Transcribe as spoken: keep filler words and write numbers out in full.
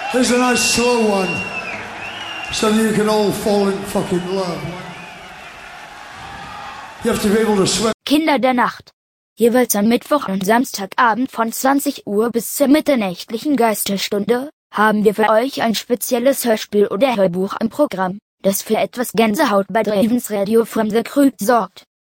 Here's a nice slow one, so that you can all fall in fucking love. You have to be able to swim. Kinder der Nacht. Jeweils am Mittwoch und Samstagabend von zwanzig Uhr bis zur mitternächtlichen Geisterstunde haben wir für euch ein spezielles Hörspiel oder Hörbuch im Programm, das für etwas Gänsehaut bei Dravens Radio from the Crypt sorgt.